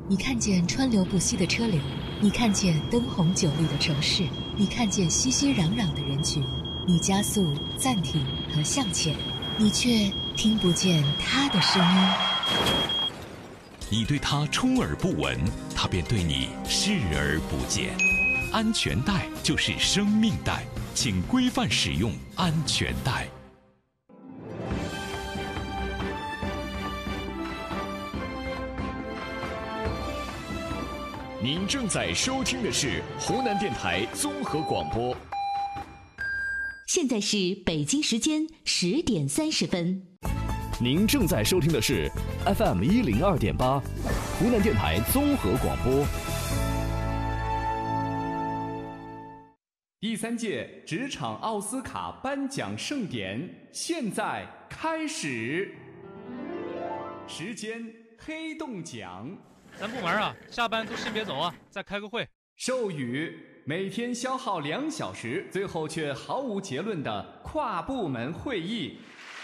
你看见川流不息的车流，你看见灯红酒绿的城市，你看见熙熙攘攘的人群，你加速、暂停和向前，你却听不见他的声音。 你对他充耳不闻，他便对你视而不见。安全带就是生命带，请规范使用安全带。您正在收听的是湖南电台综合广播。 现在是北京时间10点30分。 您正在收听的是 FM 102.8，湖南电台综合广播。 第3届职场奥斯卡颁奖盛典现在开始，时间黑洞奖。 咱部门啊，下班都先别走啊，再开个会。 授予每天消耗2小时，最后却毫无结论的跨部门会议。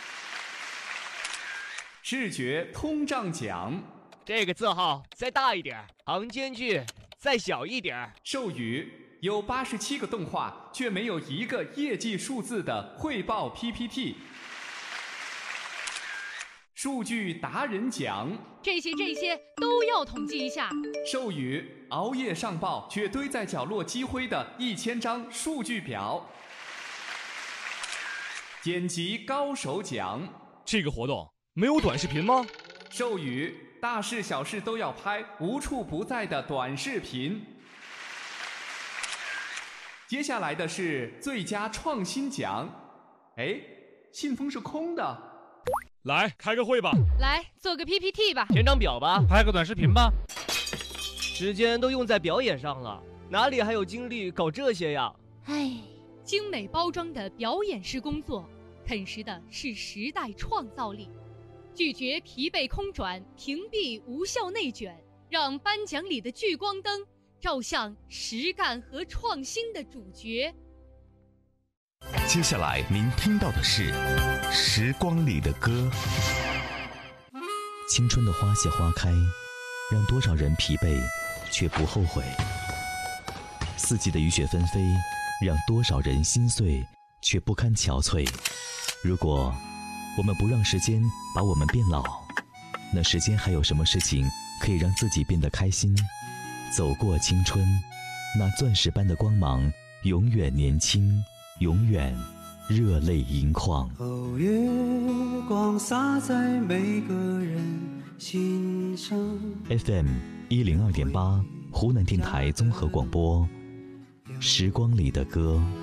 视觉通胀奖， 这个字号再大一点，行间距再小一点。 授予有87个动画却没有一个业绩数字的汇报 PPT。数据达人奖， 这些都要统计一下。 授予熬夜上报却堆在角落积灰的1000张数据表。剪辑高手奖， 这个活动没有短视频吗？ 授予大事小事都要拍，无处不在的短视频。接下来的是最佳创新奖。哎，信封是空的。 来开个会吧， 来做个 PPT 吧， 填张表吧， 拍个短视频吧。 时间都用在表演上了，哪里还有精力搞这些呀？ 唉，精美包装的表演式工作，啃食的是时代创造力。拒绝疲惫空转，屏蔽无效内卷，让颁奖里的聚光灯照向实干和创新的主角。 接下来您听到的是《时光里的歌》。 青春的花谢花开，让多少人疲惫却不后悔；四季的雨雪纷飞，让多少人心碎却不堪憔悴。如果我们不让时间把我们变老，那时间还有什么事情可以让自己变得开心？走过青春，那钻石般的光芒永远年轻，永远热泪盈眶。 哦，月光洒在每个人心上。 FM 102.8，湖南电台综合广播，时光里的歌。